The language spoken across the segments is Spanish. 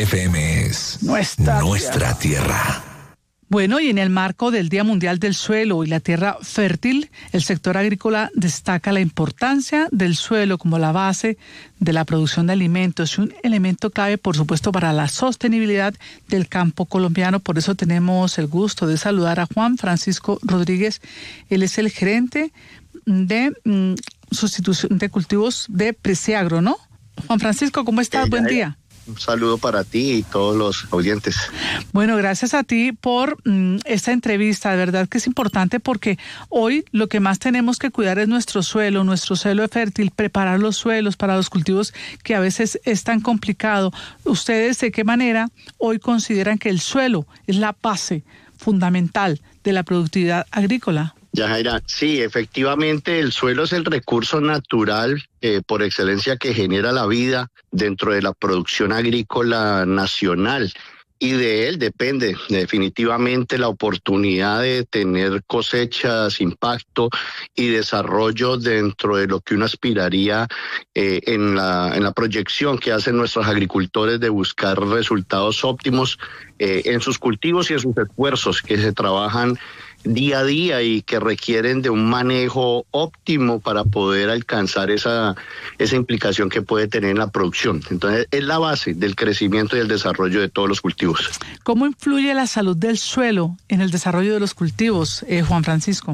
FM es nuestra tierra. Bueno, y en el marco del Día Mundial del Suelo y la Tierra Fértil, el sector agrícola destaca la importancia del suelo como la base de la producción de alimentos y un elemento clave, por supuesto, para la sostenibilidad del campo colombiano. Por eso tenemos el gusto de saludar a Juan Francisco Rodríguez. Él es el gerente de sustitución de cultivos de Presiagro, ¿no? Juan Francisco, ¿cómo estás? Buen día. Un saludo para ti y todos los oyentes. Bueno, gracias a ti por esta entrevista. De verdad que es importante porque hoy lo que más tenemos que cuidar es nuestro suelo fértil, preparar los suelos para los cultivos que a veces es tan complicado. ¿Ustedes de qué manera hoy consideran que el suelo es la base fundamental de la productividad agrícola? Yajaira, sí, efectivamente el suelo es el recurso natural por excelencia que genera la vida dentro de la producción agrícola nacional, y de él depende definitivamente la oportunidad de tener cosechas, impacto y desarrollo dentro de lo que uno aspiraría en la proyección que hacen nuestros agricultores de buscar resultados óptimos en sus cultivos y en sus esfuerzos que se trabajan día a día y que requieren de un manejo óptimo para poder alcanzar esa implicación que puede tener en la producción. Entonces, es la base del crecimiento y el desarrollo de todos los cultivos. ¿Cómo influye la salud del suelo en el desarrollo de los cultivos, Juan Francisco?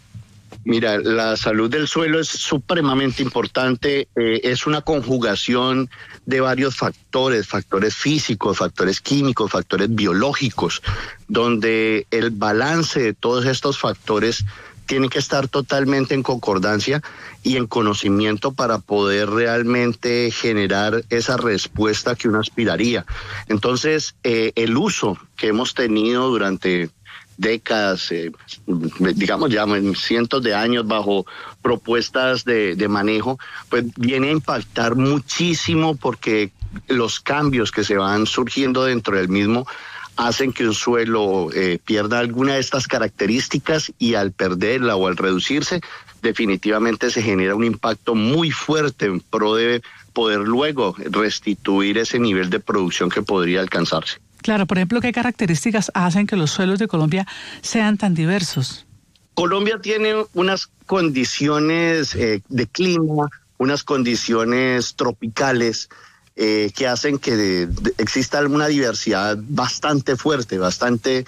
Mira, la salud del suelo es supremamente importante, es una conjugación de varios factores físicos, factores químicos, factores biológicos, donde el balance de todos estos factores tiene que estar totalmente en concordancia y en conocimiento para poder realmente generar esa respuesta que uno aspiraría. Entonces, el uso que hemos tenido durante décadas, digamos ya cientos de años bajo propuestas de manejo, pues viene a impactar muchísimo porque los cambios que se van surgiendo dentro del mismo hacen que un suelo pierda alguna de estas características, y al perderla o al reducirse, definitivamente se genera un impacto muy fuerte en pro de poder luego restituir ese nivel de producción que podría alcanzarse. Claro, por ejemplo, ¿qué características hacen que los suelos de Colombia sean tan diversos? Colombia tiene unas condiciones de clima, unas condiciones tropicales que hacen que exista una diversidad bastante fuerte, bastante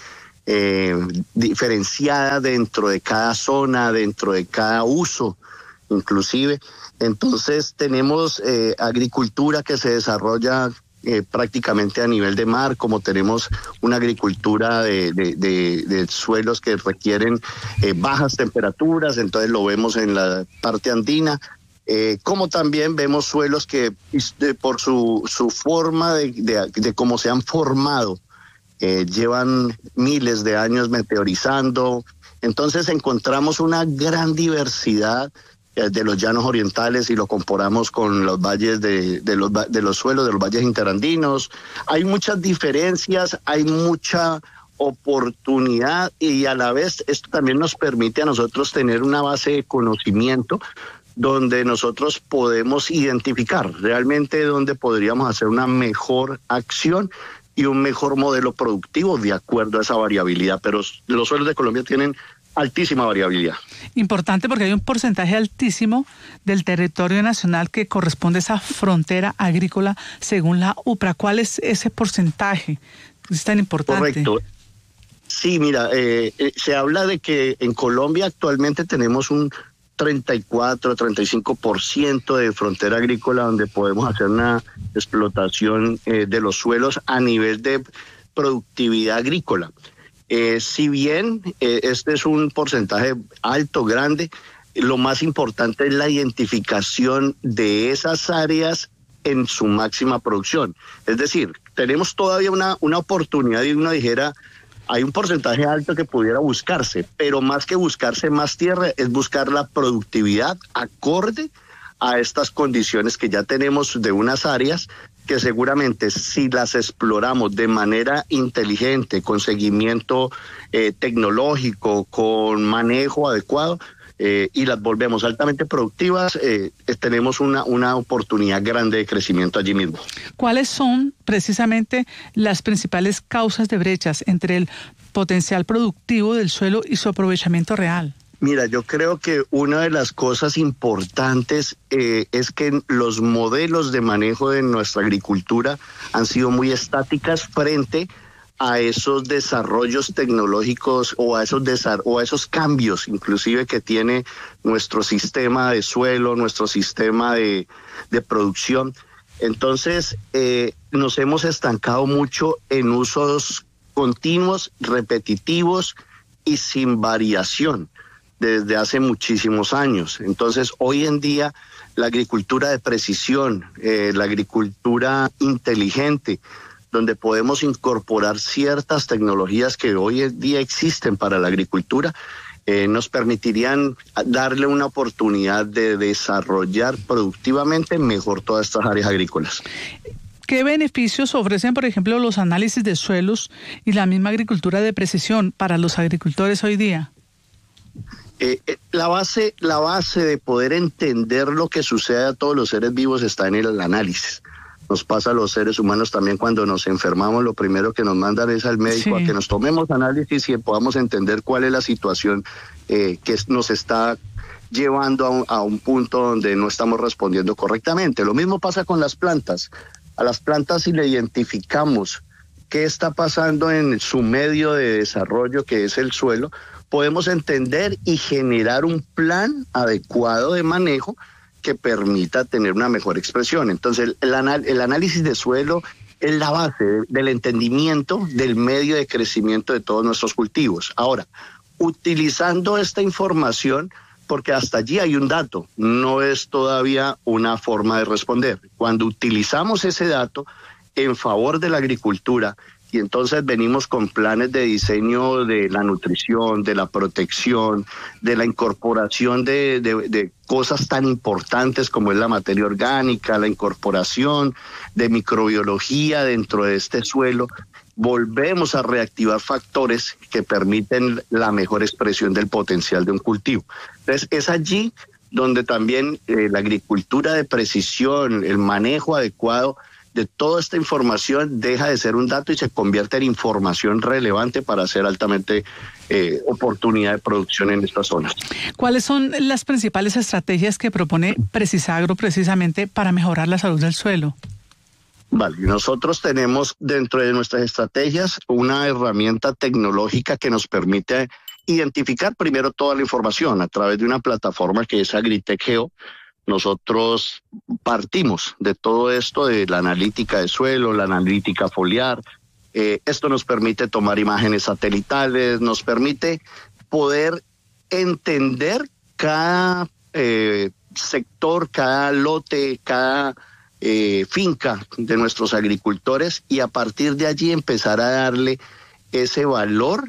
diferenciada dentro de cada zona, dentro de cada uso, inclusive. Entonces tenemos agricultura que se desarrolla prácticamente a nivel de mar, como tenemos una agricultura de suelos que requieren bajas temperaturas, entonces lo vemos en la parte andina, como también vemos suelos que por su forma de cómo se han formado, llevan miles de años meteorizando, entonces encontramos una gran diversidad de los llanos orientales y lo comparamos con los valles de los suelos de los valles interandinos. Hay muchas diferencias, hay mucha oportunidad, y a la vez esto también nos permite a nosotros tener una base de conocimiento donde nosotros podemos identificar realmente dónde podríamos hacer una mejor acción y un mejor modelo productivo de acuerdo a esa variabilidad. Pero los suelos de Colombia tienen altísima variabilidad. Importante porque hay un porcentaje altísimo del territorio nacional que corresponde a esa frontera agrícola según la UPRA. ¿Cuál es ese porcentaje? Es tan importante. Correcto. Sí, mira, se habla de que en Colombia actualmente tenemos un 34-35% de frontera agrícola donde podemos hacer una explotación de los suelos a nivel de productividad agrícola. Si bien este es un porcentaje alto, grande, lo más importante es la identificación de esas áreas en su máxima producción. Es decir, tenemos todavía una oportunidad, y uno dijera, hay un porcentaje alto que pudiera buscarse, pero más que buscarse más tierra, es buscar la productividad acorde a estas condiciones que ya tenemos de unas áreas que seguramente si las exploramos de manera inteligente, con seguimiento tecnológico, con manejo adecuado, y las volvemos altamente productivas, tenemos una oportunidad grande de crecimiento allí mismo. ¿Cuáles son precisamente las principales causas de brechas entre el potencial productivo del suelo y su aprovechamiento real? Mira, yo creo que una de las cosas importantes es que los modelos de manejo de nuestra agricultura han sido muy estáticas frente a esos desarrollos tecnológicos o a esos cambios inclusive que tiene nuestro sistema de suelo, nuestro sistema de producción. Entonces nos hemos estancado mucho en usos continuos, repetitivos y sin variación desde hace muchísimos años. Entonces hoy en día la agricultura de precisión, la agricultura inteligente, donde podemos incorporar ciertas tecnologías que hoy en día existen para la agricultura, nos permitirían darle una oportunidad de desarrollar productivamente mejor todas estas áreas agrícolas. ¿Qué beneficios ofrecen, por ejemplo, los análisis de suelos y la misma agricultura de precisión para los agricultores hoy día? La base de poder entender lo que sucede a todos los seres vivos está en el análisis. Nos pasa a los seres humanos también cuando nos enfermamos, lo primero que nos mandan es al médico a que nos tomemos análisis y podamos entender cuál es la situación que nos está llevando a un punto donde no estamos respondiendo correctamente. Lo mismo pasa con las plantas. A las plantas, si le identificamos qué está pasando en su medio de desarrollo, que es el suelo, podemos entender y generar un plan adecuado de manejo que permita tener una mejor expresión. Entonces, el análisis de suelo es la base del entendimiento del medio de crecimiento de todos nuestros cultivos. Ahora, utilizando esta información, porque hasta allí hay un dato, no es todavía una forma de responder. Cuando utilizamos ese dato en favor de la agricultura, y entonces venimos con planes de diseño de la nutrición, de la protección, de la incorporación de cosas tan importantes como es la materia orgánica, la incorporación de microbiología dentro de este suelo, volvemos a reactivar factores que permiten la mejor expresión del potencial de un cultivo. Entonces es allí donde también la agricultura de precisión, el manejo adecuado de toda esta información deja de ser un dato y se convierte en información relevante para hacer altamente oportunidad de producción en estas zonas. ¿Cuáles son las principales estrategias que propone Precisagro precisamente para mejorar la salud del suelo? Vale, nosotros tenemos dentro de nuestras estrategias una herramienta tecnológica que nos permite identificar primero toda la información a través de una plataforma que es Agritech Geo. Nosotros partimos de todo esto, de la analítica de suelo, la analítica foliar. Esto nos permite tomar imágenes satelitales, nos permite poder entender cada sector, cada lote, cada finca de nuestros agricultores y a partir de allí empezar a darle ese valor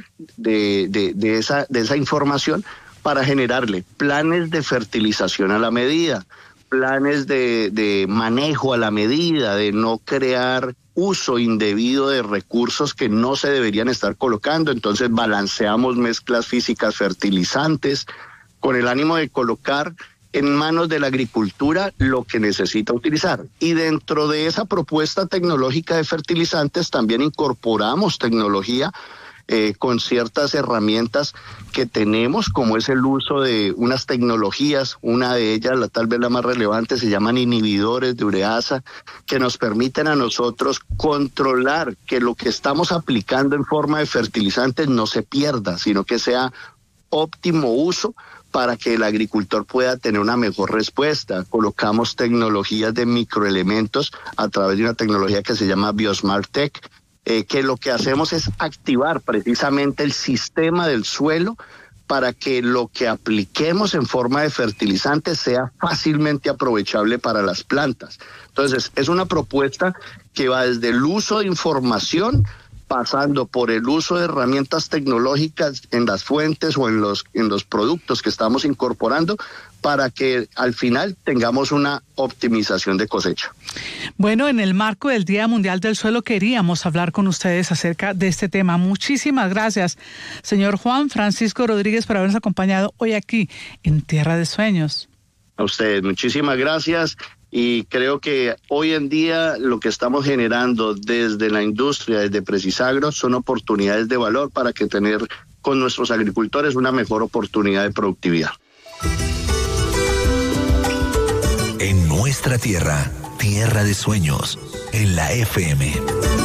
de esa información para generarle planes de fertilización a la medida, planes de manejo a la medida, de no crear uso indebido de recursos que no se deberían estar colocando. Entonces balanceamos mezclas físicas fertilizantes con el ánimo de colocar en manos de la agricultura lo que necesita utilizar. Y dentro de esa propuesta tecnológica de fertilizantes también incorporamos tecnología con ciertas herramientas que tenemos, como es el uso de unas tecnologías, una de ellas, tal vez la más relevante, se llaman inhibidores de ureasa, que nos permiten a nosotros controlar que lo que estamos aplicando en forma de fertilizantes no se pierda, sino que sea óptimo uso para que el agricultor pueda tener una mejor respuesta. Colocamos tecnologías de microelementos a través de una tecnología que se llama Biosmart Tech, que lo que hacemos es activar precisamente el sistema del suelo para que lo que apliquemos en forma de fertilizante sea fácilmente aprovechable para las plantas. Entonces, es una propuesta que va desde el uso de información, pasando por el uso de herramientas tecnológicas en las fuentes o en los productos que estamos incorporando, para que al final tengamos una optimización de cosecha. Bueno, en el marco del Día Mundial del Suelo queríamos hablar con ustedes acerca de este tema. Muchísimas gracias, señor Juan Francisco Rodríguez, por habernos acompañado hoy aquí en Tierra de Sueños. A ustedes, muchísimas gracias. Y creo que hoy en día lo que estamos generando desde la industria, desde Precisagro, son oportunidades de valor para que tener con nuestros agricultores una mejor oportunidad de productividad. En nuestra tierra, Tierra de Sueños, en la FM.